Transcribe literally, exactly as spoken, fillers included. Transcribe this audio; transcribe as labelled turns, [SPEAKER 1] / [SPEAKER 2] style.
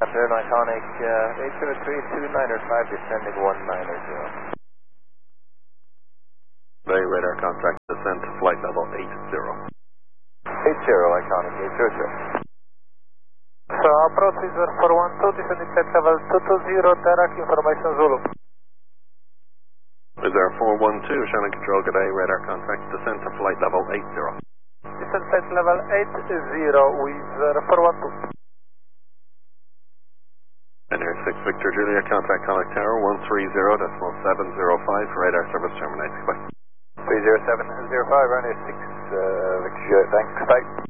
[SPEAKER 1] Afternoon, Iconic, uh, eight zero three two niner five, descending one niner zero.
[SPEAKER 2] Bay radar contact, descent to flight level eight zero.
[SPEAKER 1] eight zero, Iconic, eight zero zero.
[SPEAKER 3] So approach is four one two, descending flight level two two zero, direct information Zulu.
[SPEAKER 2] Is there four one two, Shannon Control, good day, radar contact, descent to flight level eight zero.
[SPEAKER 3] Descent flight level eight zero with uh, four one two.
[SPEAKER 2] And here six Victor Julia, contact Connect Tower one three zero decimal seven zero five, radar service terminates, goodbye.
[SPEAKER 1] three zero seven zero five, runway six, uh, Victor Julia, thanks, bye.